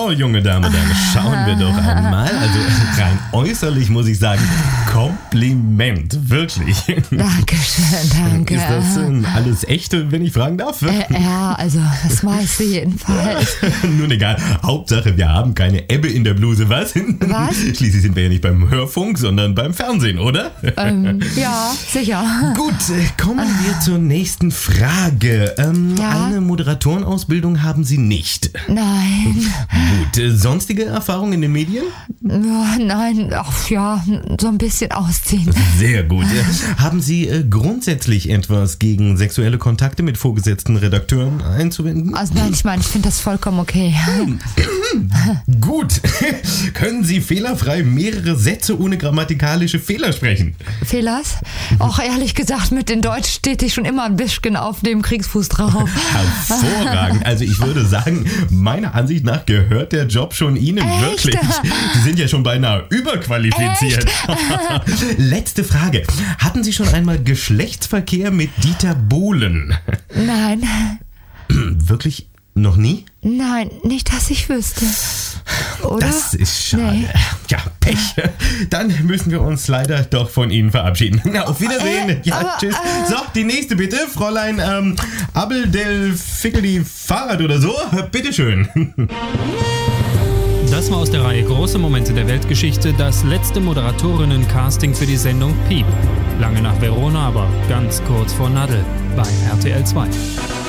So, junge Dame, dann schauen wir doch einmal. Also rein äußerlich muss ich sagen, Kompliment, wirklich. Dankeschön, danke. Ist das alles echte, wenn ich fragen darf? Ja, also das meiste jedenfalls. Nun egal, Hauptsache wir haben keine Ebbe in der Bluse, was? Was? Schließlich sind wir ja nicht beim Hörfunk, sondern beim Fernsehen, oder? Ja, sicher. Gut, kommen wir zur nächsten Frage. Ja? Eine Moderatorenausbildung haben Sie nicht. Nein. Gut, sonstige Erfahrungen in den Medien? Ja, nein, ach ja, so ein bisschen ausziehen. Sehr gut. Haben Sie grundsätzlich etwas gegen sexuelle Kontakte mit vorgesetzten Redakteuren einzuwenden? Also nein, ich finde das vollkommen okay. Gut. Können Sie fehlerfrei mehrere Sätze ohne grammatikalische Fehler sprechen? Fehlers? Auch ehrlich gesagt, mit den Deutsch steht ich schon immer ein bisschen auf dem Kriegsfuß drauf. Hervorragend. Also ich würde sagen, meiner Ansicht nach gehört der Job schon Ihnen. Echt? Wirklich. Sie sind ja schon beinahe überqualifiziert. Letzte Frage. Hatten Sie schon einmal Geschlechtsverkehr mit Dieter Bohlen? Nein, Wirklich noch nie? nein, nicht, dass ich wüsste. Oder? Das ist schade. Nee. Ja, Pech. Dann müssen wir uns leider doch von Ihnen verabschieden. Na, auf Wiedersehen. Ja, tschüss. So, die nächste bitte. Fräulein Abel del Fickeli Fahrrad oder so. Bitteschön. Das war aus der Reihe Große Momente der Weltgeschichte das letzte Moderatorinnen-Casting für die Sendung Piep. Lange nach Verona, aber ganz kurz vor Nadel bei RTL 2.